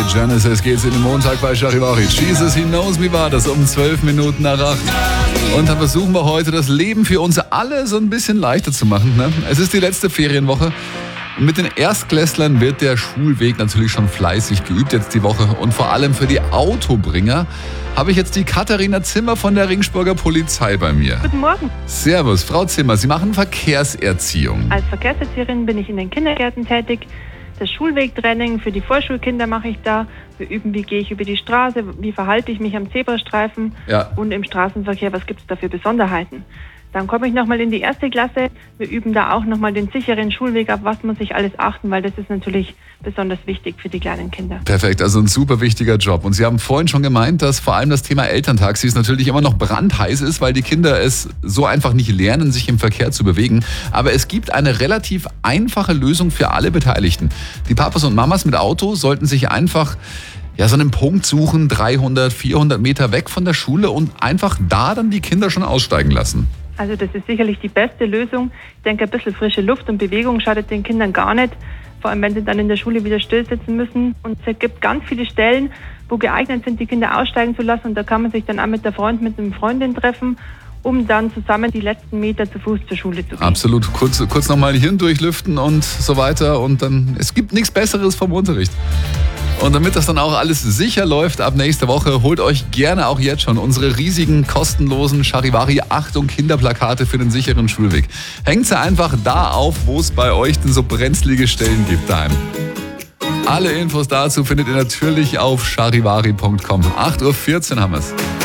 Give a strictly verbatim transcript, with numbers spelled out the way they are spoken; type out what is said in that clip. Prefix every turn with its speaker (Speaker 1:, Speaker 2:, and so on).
Speaker 1: Genesis geht's in den Montag bei Charivari. Jesus, He Knows Me war das um zwölf Minuten nach acht. Und da versuchen wir heute, das Leben für uns alle so ein bisschen leichter zu machen. Ne? Es ist die letzte Ferienwoche. Mit den Erstklässlern wird der Schulweg natürlich schon fleißig geübt jetzt die Woche. Und vor allem für die Autobringer habe ich jetzt die Katharina Zimmer von der Ringsburger Polizei bei mir.
Speaker 2: Guten Morgen.
Speaker 1: Servus, Frau Zimmer, Sie machen Verkehrserziehung.
Speaker 2: Als Verkehrserzieherin bin ich in den Kindergärten tätig. Das Schulwegtraining für die Vorschulkinder mache ich da. Wir üben, wie gehe ich über die Straße, wie verhalte ich mich am Zebrastreifen
Speaker 1: Ja.
Speaker 2: und im Straßenverkehr, was gibt es da für Besonderheiten. Dann komme ich nochmal in die erste Klasse. Wir üben da auch nochmal den sicheren Schulweg ab, was muss ich alles achten, weil das ist natürlich besonders wichtig für die kleinen Kinder.
Speaker 1: Perfekt, also ein super wichtiger Job. Und Sie haben vorhin schon gemeint, dass vor allem das Thema Elterntaxis natürlich immer noch brandheiß ist, weil die Kinder es so einfach nicht lernen, sich im Verkehr zu bewegen. Aber es gibt eine relativ einfache Lösung für alle Beteiligten. Die Papas und Mamas mit Auto sollten sich einfach ja, so einen Punkt suchen, dreihundert, vierhundert Meter weg von der Schule und einfach da dann die Kinder schon aussteigen lassen.
Speaker 2: Also das ist sicherlich die beste Lösung. Ich denke, ein bisschen frische Luft und Bewegung schadet den Kindern gar nicht. Vor allem, wenn sie dann in der Schule wieder still sitzen müssen. Und es gibt ganz viele Stellen, wo geeignet sind, die Kinder aussteigen zu lassen. Und da kann man sich dann auch mit der Freund, mit einer Freundin treffen, um dann zusammen die letzten Meter zu Fuß zur Schule zu gehen.
Speaker 1: Absolut. Kurz, kurz nochmal Hirn durchlüften und so weiter. Und dann, es gibt nichts Besseres vom Unterricht. Und damit das dann auch alles sicher läuft ab nächste Woche, holt euch gerne auch jetzt schon unsere riesigen, kostenlosen Charivari Achtung Kinderplakate für den sicheren Schulweg. Hängt sie einfach da auf, wo es bei euch denn so brenzlige Stellen gibt daheim. Alle Infos dazu findet ihr natürlich auf charivari punkt com. acht Uhr vierzehn haben wir es.